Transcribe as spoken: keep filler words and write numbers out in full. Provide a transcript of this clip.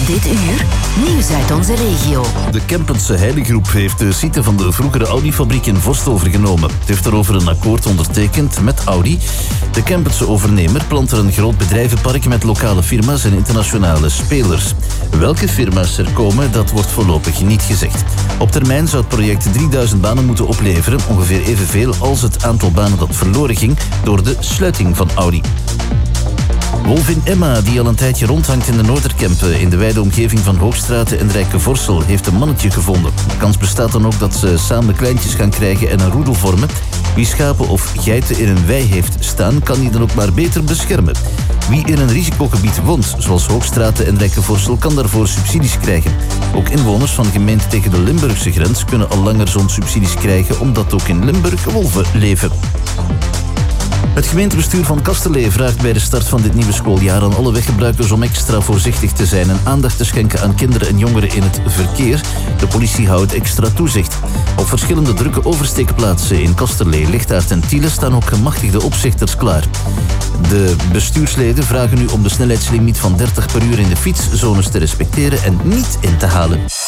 Dit uur, nieuws uit onze regio. De Kempense Heidegroep heeft de site van de vroegere Audi-fabriek in Vorst overgenomen. Het heeft daarover een akkoord ondertekend met Audi. De Kempense overnemer plant er een groot bedrijvenpark met lokale firma's en internationale spelers. Welke firma's er komen, dat wordt voorlopig niet gezegd. Op termijn zou het project drieduizend banen moeten opleveren, ongeveer evenveel als het aantal banen dat verloren ging door de sluiting van Audi. Wolvin Emma, die al een tijdje rondhangt in de Noorderkempen in de wijde omgeving van Hoogstraten en Rijkevorsel, heeft een mannetje gevonden. De kans bestaat dan ook dat ze samen kleintjes gaan krijgen en een roedel vormen. Wie schapen of geiten in een wei heeft staan, kan die dan ook maar beter beschermen. Wie in een risicogebied woont, zoals Hoogstraten en Rijkevorsel, kan daarvoor subsidies krijgen. Ook inwoners van gemeenten tegen de Limburgse grens kunnen al langer zo'n subsidies krijgen, omdat ook in Limburg wolven leven. Het gemeentebestuur van Kasterlee vraagt bij de start van dit nieuwe schooljaar aan alle weggebruikers om extra voorzichtig te zijn en aandacht te schenken aan kinderen en jongeren in het verkeer. De politie houdt extra toezicht. Op verschillende drukke oversteekplaatsen in Kasterlee, Lichtaert en Tiele staan ook gemachtigde opzichters klaar. De bestuursleden vragen nu om de snelheidslimiet van dertig per uur in de fietszones te respecteren en niet in te halen.